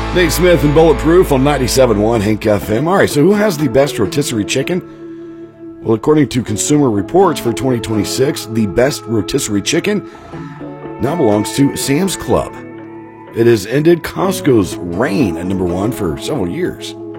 Nate Smith and Bulletproof on 97.1 Hank FM. All right, so who has the best rotisserie chicken? Well, according to Consumer Reports for 2026, the best rotisserie chicken now belongs to Sam's Club. It has ended Costco's reign at number one for several years.